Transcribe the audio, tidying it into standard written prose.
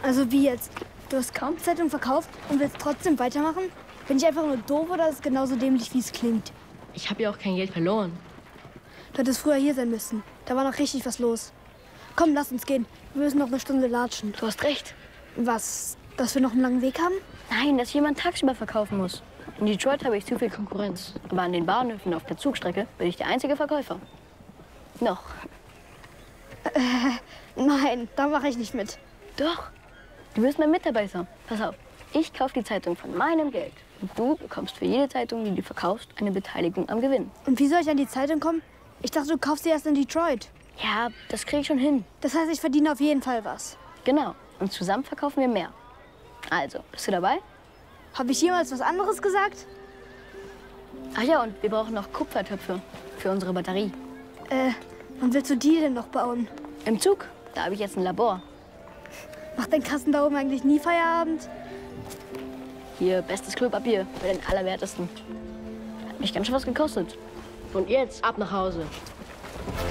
Also wie jetzt? Du hast kaum Zeitung verkauft und willst trotzdem weitermachen? Bin ich einfach nur doof oder ist es genauso dämlich, wie es klingt? Ich habe ja auch kein Geld verloren. Du hättest früher hier sein müssen. Da war noch richtig was los. Komm, lass uns gehen. Wir müssen noch eine Stunde latschen. Du hast recht. Was? Dass wir noch einen langen Weg haben? Nein, dass jemand tagsüber verkaufen muss. In Detroit habe ich zu viel Konkurrenz. Aber an den Bahnhöfen auf der Zugstrecke bin ich der einzige Verkäufer. Noch. Nein, da mache ich nicht mit. Doch. Du wirst mein Mitarbeiter. Pass auf. Ich kaufe die Zeitung von meinem Geld. Und du bekommst für jede Zeitung, die du verkaufst, eine Beteiligung am Gewinn. Und wie soll ich an die Zeitung kommen? Ich dachte, du kaufst sie erst in Detroit. Ja, das kriege ich schon hin. Das heißt, ich verdiene auf jeden Fall was. Genau. Und zusammen verkaufen wir mehr. Also, bist du dabei? Habe ich jemals was anderes gesagt? Ach ja, und wir brauchen noch Kupfertöpfe für unsere Batterie. Wann willst du die denn noch bauen? Im Zug, da habe ich jetzt ein Labor. Macht dein Kasten da oben eigentlich nie Feierabend? Hier, bestes Klopapier, für den allerwertesten. Hat mich ganz schön was gekostet. Und jetzt ab nach Hause.